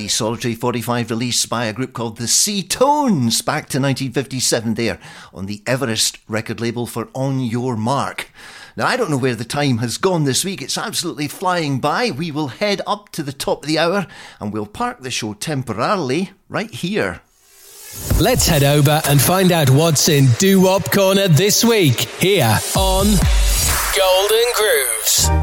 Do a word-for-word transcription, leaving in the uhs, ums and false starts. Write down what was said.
the Solitary forty-five release by a group called the Seatones, back to nineteen fifty-seven there, on the Everest record label for On Your Mark. Now, I don't know where the time has gone this week. It's absolutely flying by. We will head up to the top of the hour and we'll park the show temporarily right here. Let's head over and find out what's in Doo Wop Corner this week, here on Golden Grooves.